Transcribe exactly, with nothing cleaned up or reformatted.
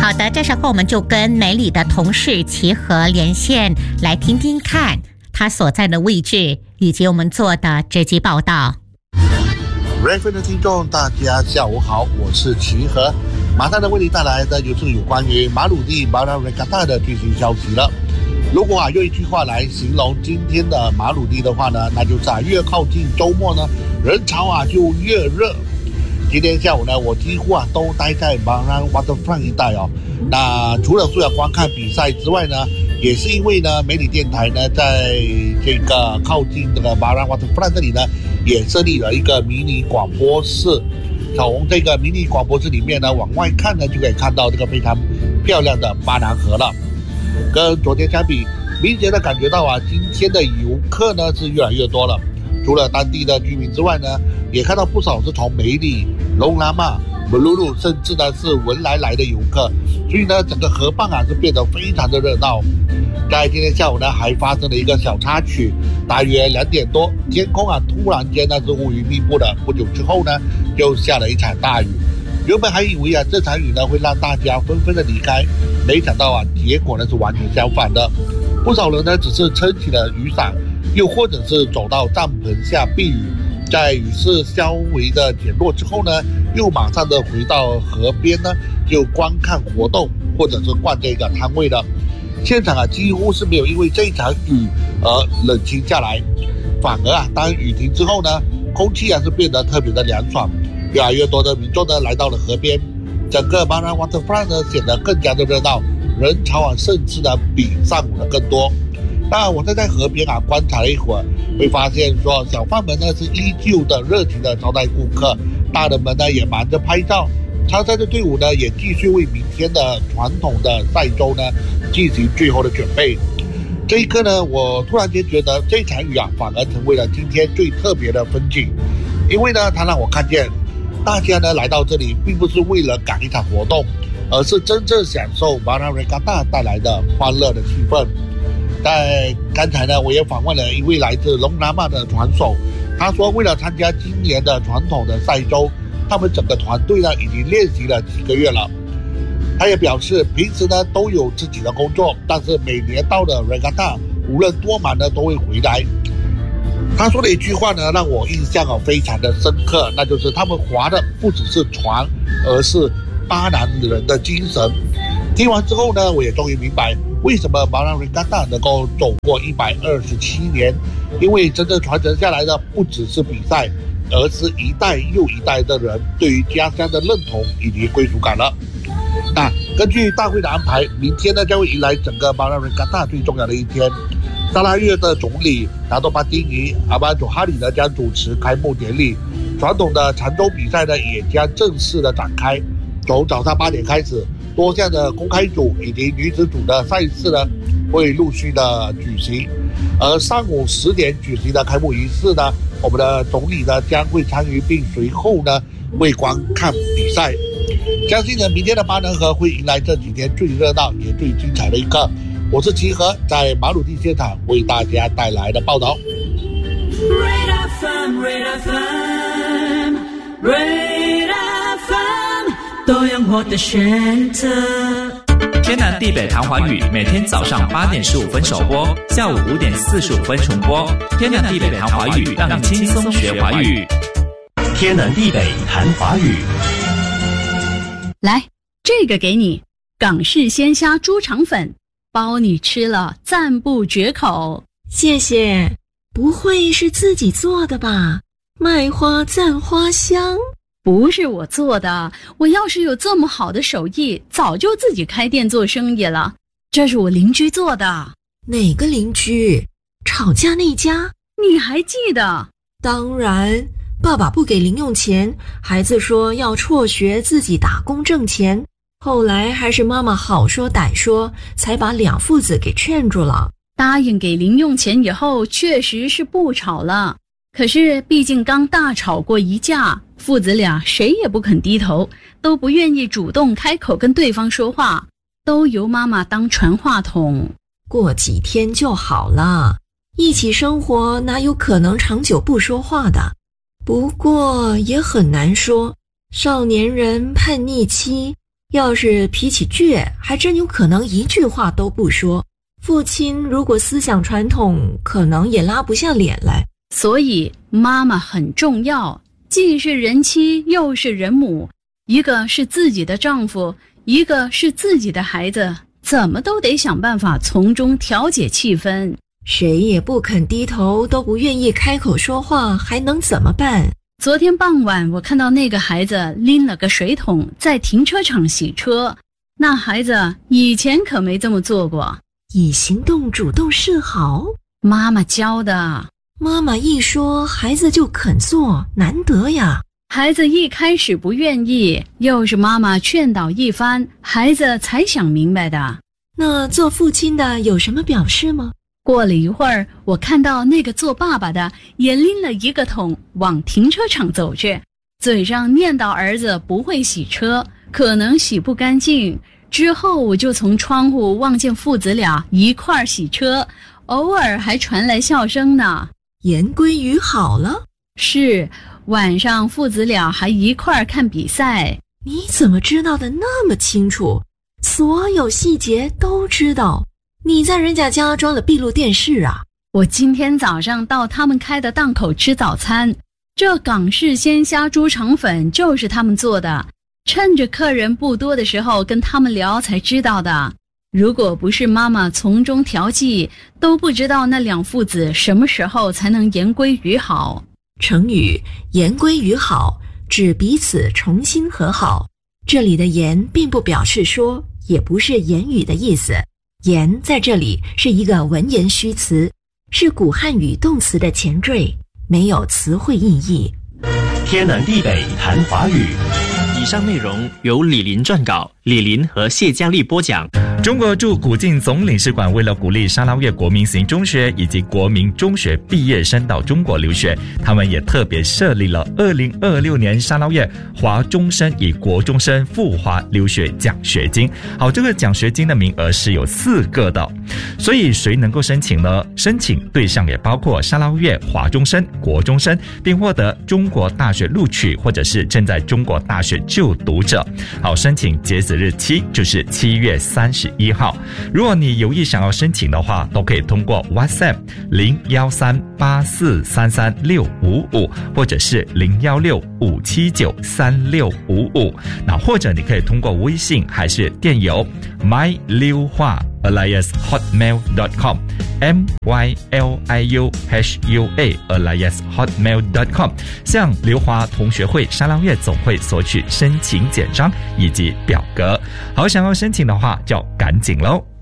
好的，这时候我们就跟美里的同事齐和连线，来听听看他所在的位置以及我们做的这集报道。 Reference 的听众大家下午好，我是齐和，马上呢为你带来的就是有关于马鲁地马拉瑞嘎达的最新消息了。如果啊用一句话来形容今天的马鲁地的话呢，那就是啊越靠近周末呢，人潮啊就越热。今天下午呢，我几乎啊都待在马兰 Waterfront 一带哦。那除了为了观看比赛之外呢，也是因为呢，美里电台呢在这个靠近这个马兰 Waterfront 这里呢，也设立了一个迷你广播室。从这个迷你广播室里面呢，往外看呢，就可以看到这个非常漂亮的巴拿河了。跟昨天相比，明显的感觉到啊，今天的游客呢是越来越多了。除了当地的居民之外呢，也看到不少是从梅里、龙拉玛、布鲁鲁，甚至呢是文莱来的游客，所以呢整个河畔啊是变得非常的热闹。在今天下午呢，还发生了一个小插曲，大约两点多，天空啊突然间呢是乌云密布的，不久之后呢就下了一场大雨。原本还以为啊这场雨呢会让大家纷纷的离开，没想到啊结果呢是完全相反的，不少人呢只是撑起了雨伞，又或者是走到帐篷下避雨，在雨势稍微的减弱之后呢，又马上的回到河边呢，就观看活动或者是逛这个摊位了。现场啊几乎是没有因为这一场雨而冷清下来，反而啊当雨停之后呢，空气啊是变得特别的凉爽，越来越多的民众呢来到了河边，整个马兰 Waterfront 呢显得更加的热闹，人潮啊甚至呢比上午的更多。那我在在河边啊观察了一会儿，会发现说小贩们呢是依旧的热情的招待顾客，大人们呢也忙着拍照，参赛的队伍呢也继续为明天的传统的赛周呢进行最后的准备。这一刻呢，我突然间觉得这场雨啊反而成为了今天最特别的风景，因为呢它让我看见大家呢来到这里并不是为了赶一场活动，而是真正享受马拉瑞嘎达带来的欢乐的气氛。在刚才呢，我也访问了一位来自龙拿玛的船手，他说为了参加今年的传统的赛周，他们整个团队呢已经练习了几个月了。他也表示平时呢都有自己的工作，但是每年到了 Regatta 无论多忙呢都会回来。他说的一句话呢让我印象哦非常的深刻，那就是他们划的不只是船，而是巴拿人的精神。听完之后呢，我也终于明白为什么马拉瑞嘎达能够走过一百二十七年，因为真正传承下来的不只是比赛，而是一代又一代的人对于家乡的认同以及归属感了。那根据大会的安排，明天呢将会迎来整个马拉瑞嘎达最重要的一天。沙拉越的总理拿多巴丁尼阿巴佐哈里呢将主持开幕典礼，传统的长洲比赛呢也将正式的展开。从早上八点开始，多项的公开组以及女子组的赛事呢会陆续的举行，而上午十点举行的开幕仪式呢，我们的总理呢将会参与，并随后呢会观看比赛。相信呢明天的巴拿河会迎来这几天最热闹也最精彩的一刻。我是齐和，在马鲁地现场为大家带来的报道。 Red F M, Red F M, Red F M， 多样化的选择。 天南地北谈华语，每天早上八点十五分首播，下午五点四十五分重播。天南地北谈华语，让你轻松学华语。 天南地北谈华语。 来，这个给你，港式鲜虾猪肠粉，包你吃了赞不绝口。 谢谢，不会是自己做的吧？卖花赞花香。 不是我做的，我要是有这么好的手艺，早就自己开店做生意了。这是我邻居做的。 哪个邻居？吵架那家？ 你还记得？ 当然，爸爸不给零用钱，孩子说要辍学自己打工挣钱，后来还是妈妈好说歹说，才把两父子给劝住了。 答应给零用钱以后，确实是不吵了。可是毕竟刚大吵过一架，父子俩谁也不肯低头，都不愿意主动开口跟对方说话，都由妈妈当传话筒。 过几天就好了，一起生活哪有可能长久不说话的？不过也很难说，少年人叛逆期， 要是脾气倔，还真有可能一句话都不说。父亲如果思想传统，可能也拉不下脸来。 所以妈妈很重要，既是人妻又是人母，一个是自己的丈夫，一个是自己的孩子，怎么都得想办法从中调节气氛。 谁也不肯低头，都不愿意开口说话，还能怎么办？ 昨天傍晚，我看到那个孩子拎了个水桶在停车场洗车，那孩子以前可没这么做过。 以行动主动示好， 妈妈教的。 妈妈一说，孩子就肯做，难得呀。 孩子一开始不愿意，又是妈妈劝导一番，孩子才想明白的。 那做父亲的有什么表示吗？ 过了一会儿，我看到那个做爸爸的也拎了一个桶往停车场走去，嘴上念叨儿子不会洗车，可能洗不干净。之后我就从窗户望见父子俩一块儿洗车，偶尔还传来笑声呢。 言归于好了。 是，晚上父子俩还一块儿看比赛。 你怎么知道的那么清楚？所有细节都知道。你在人家家装了闭路电视啊？ 我今天早上到他们开的档口吃早餐，这港式鲜虾猪肠粉就是他们做的，趁着客人不多的时候跟他们聊才知道的。如果不是妈妈从中调剂，都不知道那两父子什么时候才能言归于好。 成语言归于好指彼此重新和好，这里的言并不表示说，也不是言语的意思。言在这里是一个文言虚词，是古汉语动词的前缀，没有词汇意义。 天南地北谈华语。 以上内容由李林撰稿，李林和谢佳丽播讲。中国驻古晋总领事馆为了鼓励沙捞越国民型中学以及国民中学毕业生到中国留学，他们也特别设立了二零二六年沙捞越华中生与国中生赴华留学奖学金。好，这个奖学金的名额是有四个的，所以谁能够申请呢？申请对象也包括沙捞越华中生、国中生，并获得中国大学录取或者是正在中国大学就读者。好，申请截止日期就是七月三十一号。如果你有意想要申请的话，都可以通过 WhatsApp 零一三八四三三六五五，或者是零一六五七九三六五五。那或者你可以通过微信还是电邮 my liu hua alias hotmail dot com m y l i u h u a alias hotmail dot com 向留华同学会沙捞越总会索取申请简章以及表格。好，想要申请的话就赶紧喽。